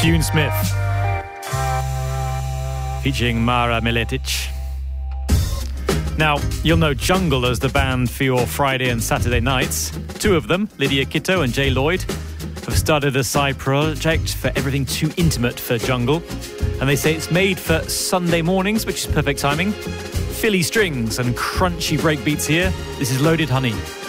Tune Smith, featuring Mara Miletic. Now, you'll know Jungle as the band for your Friday and Saturday nights. Two of them, Lydia Kitto and Jay Lloyd, have started a side project for everything too intimate for Jungle. And they say it's made for Sunday mornings, which is perfect timing. Philly strings and crunchy breakbeats here. This is Loaded Honey.